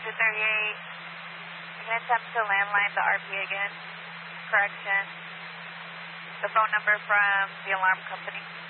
You can attempt to landline the RP again. Correction. The phone number from the alarm company.